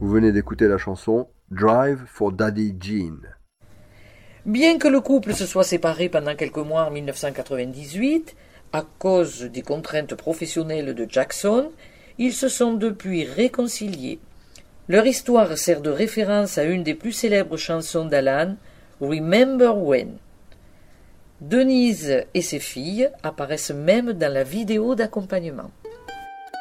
Vous venez d'écouter la chanson Drive for Daddy Jean. Bien que le couple se soit séparé pendant quelques mois en 1998, à cause des contraintes professionnelles de Jackson, ils se sont depuis réconciliés. Leur histoire sert de référence à une des plus célèbres chansons d'Alan, Remember When. Denise et ses filles apparaissent même dans la vidéo d'accompagnement.